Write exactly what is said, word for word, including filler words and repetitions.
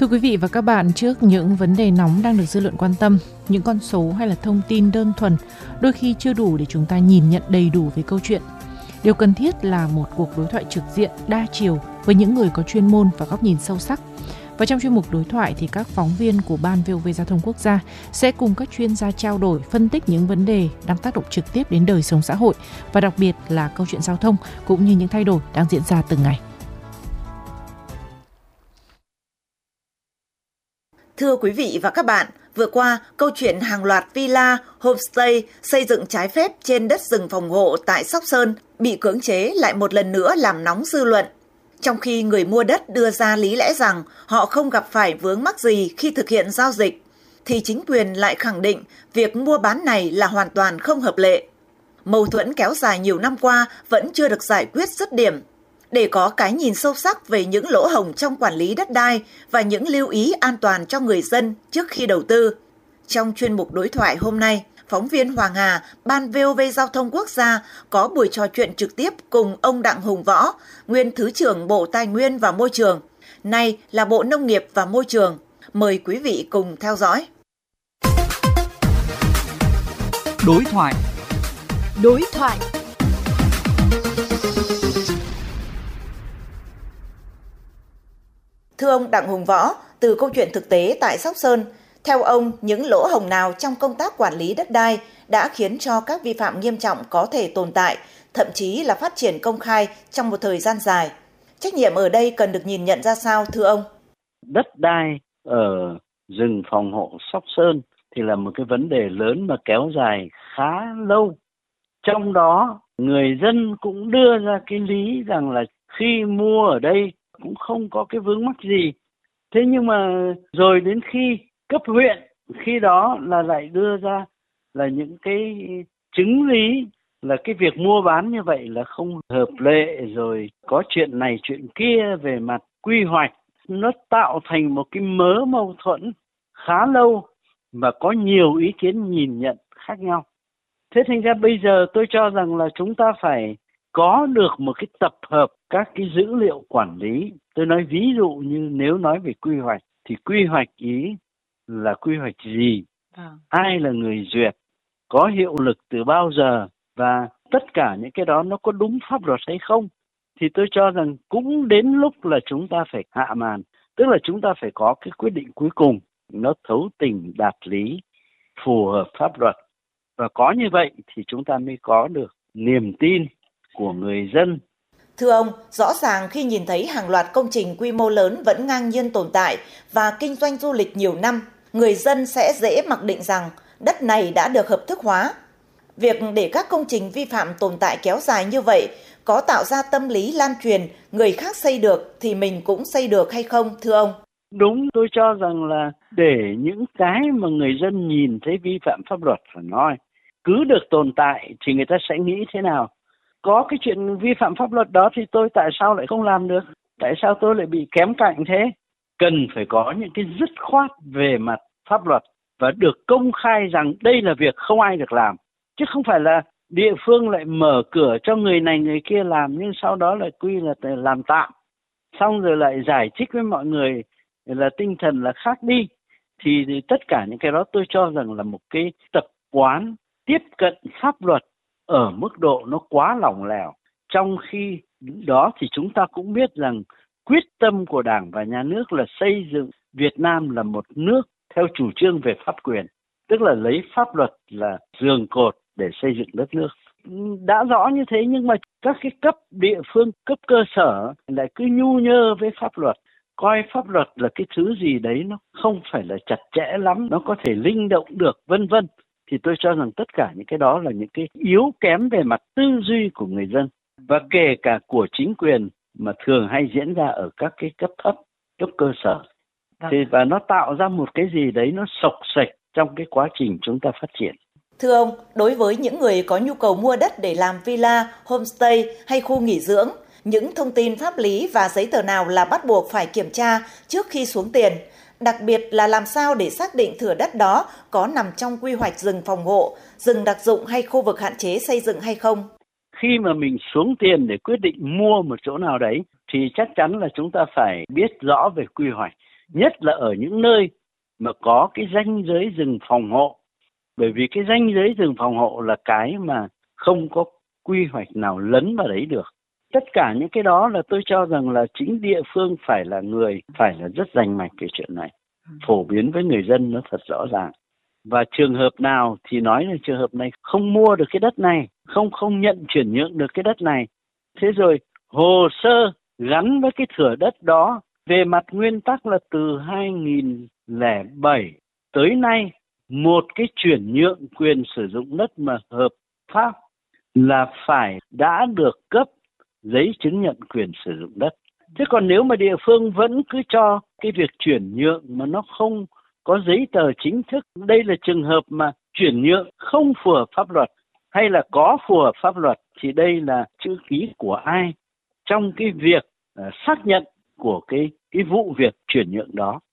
Thưa quý vị và các bạn, trước những vấn đề nóng đang được dư luận quan tâm, những con số hay là thông tin đơn thuần đôi khi chưa đủ để chúng ta nhìn nhận đầy đủ về câu chuyện. Điều cần thiết là một cuộc đối thoại trực diện, đa chiều với những người có chuyên môn và góc nhìn sâu sắc. Và trong chuyên mục đối thoại thì các phóng viên của Ban vê o vê Giao thông Quốc gia sẽ cùng các chuyên gia trao đổi, phân tích những vấn đề đang tác động trực tiếp đến đời sống xã hội và đặc biệt là câu chuyện giao thông cũng như những thay đổi đang diễn ra từng ngày. Thưa quý vị và các bạn, vừa qua, câu chuyện hàng loạt villa, homestay xây dựng trái phép trên đất rừng phòng hộ tại Sóc Sơn bị cưỡng chế lại một lần nữa làm nóng dư luận. Trong khi người mua đất đưa ra lý lẽ rằng họ không gặp phải vướng mắc gì khi thực hiện giao dịch, thì chính quyền lại khẳng định việc mua bán này là hoàn toàn không hợp lệ. Mâu thuẫn kéo dài nhiều năm qua vẫn chưa được giải quyết dứt điểm. Để có cái nhìn sâu sắc về những lỗ hổng trong quản lý đất đai và những lưu ý an toàn cho người dân trước khi đầu tư, trong chuyên mục đối thoại hôm nay, phóng viên Hoàng Hà, Ban vê o vê Giao thông Quốc gia có buổi trò chuyện trực tiếp cùng ông Đặng Hùng Võ, nguyên Thứ trưởng Bộ Tài nguyên và Môi trường, nay là Bộ Nông nghiệp và Môi trường. Mời quý vị cùng theo dõi. Đối thoại. Đối thoại. Thưa ông Đặng Hùng Võ, từ câu chuyện thực tế tại Sóc Sơn, theo ông, những lỗ hổng nào trong công tác quản lý đất đai đã khiến cho các vi phạm nghiêm trọng có thể tồn tại, thậm chí là phát triển công khai trong một thời gian dài? Trách nhiệm ở đây cần được nhìn nhận ra sao, thưa ông? Đất đai ở rừng phòng hộ Sóc Sơn thì là một cái vấn đề lớn mà kéo dài khá lâu. Trong đó, người dân cũng đưa ra cái lý rằng là khi mua ở đây cũng không có cái vướng mắc gì. Thế nhưng mà rồi đến khi cấp huyện, khi đó là lại đưa ra là những cái chứng lý là cái việc mua bán như vậy là không hợp lệ, rồi có chuyện này chuyện kia về mặt quy hoạch. Nó tạo thành một cái mớ mâu thuẫn khá lâu và có nhiều ý kiến nhìn nhận khác nhau. Thế thành ra bây giờ tôi cho rằng là chúng ta phải có được một cái tập hợp các cái dữ liệu quản lý. Tôi nói ví dụ như nếu nói về quy hoạch thì quy hoạch ý là quy hoạch gì, à. ai là người duyệt, có hiệu lực từ bao giờ và tất cả những cái đó nó có đúng pháp luật hay không. Thì tôi cho rằng cũng đến lúc là chúng ta phải hạ màn, tức là chúng ta phải có cái quyết định cuối cùng nó thấu tình đạt lý, phù hợp pháp luật. Và có như vậy thì chúng ta mới có được niềm tin của người dân. Thưa ông, rõ ràng khi nhìn thấy hàng loạt công trình quy mô lớn vẫn ngang nhiên tồn tại và kinh doanh du lịch nhiều năm, người dân sẽ dễ mặc định rằng đất này đã được hợp thức hóa. Việc để các công trình vi phạm tồn tại kéo dài như vậy có tạo ra tâm lý lan truyền người khác xây được thì mình cũng xây được hay không, thưa ông? Đúng, tôi cho rằng là để những cái mà người dân nhìn thấy vi phạm pháp luật phải nói cứ được tồn tại thì người ta sẽ nghĩ thế nào? Có cái chuyện vi phạm pháp luật đó thì tôi tại sao lại không làm được? Tại sao tôi lại bị kém cạnh thế? Cần phải có những cái dứt khoát về mặt pháp luật và được công khai rằng đây là việc không ai được làm. Chứ không phải là địa phương lại mở cửa cho người này người kia làm nhưng sau đó lại quy là làm tạm. Xong rồi lại giải thích với mọi người là tinh thần là khác đi. Thì, thì tất cả những cái đó tôi cho rằng là một cái tập quán tiếp cận pháp luật ở mức độ nó quá lỏng lẻo. Trong khi đó thì chúng ta cũng biết rằng quyết tâm của Đảng và Nhà nước là xây dựng Việt Nam là một nước theo chủ trương về pháp quyền, tức là lấy pháp luật là giường cột để xây dựng đất nước. Đã rõ như thế nhưng mà các cái cấp địa phương, cấp cơ sở lại cứ nhu nhơ với pháp luật, coi pháp luật là cái thứ gì đấy nó không phải là chặt chẽ lắm, nó có thể linh động được, vân vân. Thì tôi cho rằng tất cả những cái đó là những cái yếu kém về mặt tư duy của người dân và kể cả của chính quyền mà thường hay diễn ra ở các cái cấp thấp, cấp cơ sở. Thì và nó tạo ra một cái gì đấy nó xộc xệch trong cái quá trình chúng ta phát triển. Thưa ông, đối với những người có nhu cầu mua đất để làm villa, homestay hay khu nghỉ dưỡng, những thông tin pháp lý và giấy tờ nào là bắt buộc phải kiểm tra trước khi xuống tiền? Đặc biệt là làm sao để xác định thửa đất đó có nằm trong quy hoạch rừng phòng hộ, rừng đặc dụng hay khu vực hạn chế xây dựng hay không? Khi mà mình xuống tiền để quyết định mua một chỗ nào đấy thì chắc chắn là chúng ta phải biết rõ về quy hoạch. nhất là ở những nơi mà có cái ranh giới rừng phòng hộ. Bởi vì cái ranh giới rừng phòng hộ là cái mà không có quy hoạch nào lấn vào đấy được. Tất cả những cái đó là tôi cho rằng là chính địa phương phải là người, phải là rất rành mạch cái chuyện này. Phổ biến với người dân nó thật rõ ràng. Và trường hợp nào thì nói là trường hợp này không mua được cái đất này, không không nhận chuyển nhượng được cái đất này. Thế rồi hồ sơ gắn với cái thửa đất đó về mặt nguyên tắc là từ hai nghìn lẻ bảy tới nay, một cái chuyển nhượng quyền sử dụng đất mà hợp pháp là phải đã được cấp giấy chứng nhận quyền sử dụng đất. Thế còn nếu mà địa phương vẫn cứ cho cái việc chuyển nhượng mà nó không có giấy tờ chính thức, đây là trường hợp mà chuyển nhượng không phù hợp pháp luật hay là có phù hợp pháp luật, thì đây là chữ ký của ai trong cái việc uh, xác nhận của cái cái vụ việc chuyển nhượng đó.